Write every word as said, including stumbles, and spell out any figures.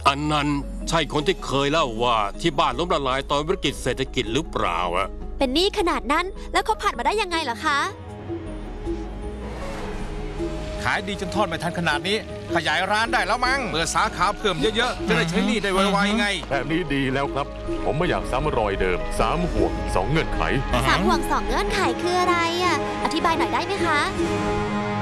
อันนั้นใช่คนที่เคยเล่าว่าที่บ้านล้มละลายตอนวิกฤตเศรษฐกิจหรือเปล่าอะเป็นหนี้ขนาดนั้นแล้วเขาผ่านมาได้ยังไงล่ะคะขายดีจนทอดไม่ทันขนาดนี้ขยายร้านได้แล้วมั้งเปิดสาขาเพิ่มเยอะๆจะได้ใช้หนี้ได้ไวๆไงแบบนี้ดีแล้วครับผมไม่อยากซ้ำรอยเดิมสามห่วงสองเงื่อนไขสามห่วงสองเงื่อนไขคืออะไรอ่ะอธิบายหน่อยได้ไหมคะ